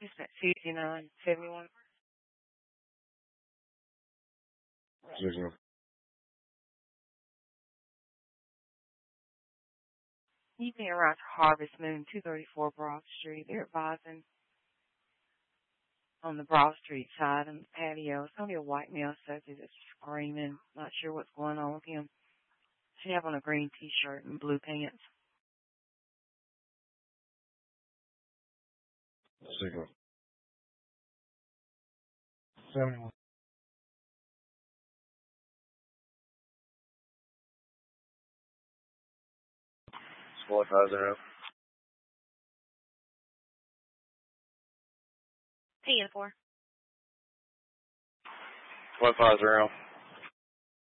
It's at 5971. Signal. You can arrive to Harvest Moon, 234 Broad Street. They're advising on the Broad Street side on the patio. It's going to be a white male subject that's screaming. Not sure what's going on with him. She have on a green T-shirt and blue pants. Signal. 71. 450. 10-4. 450.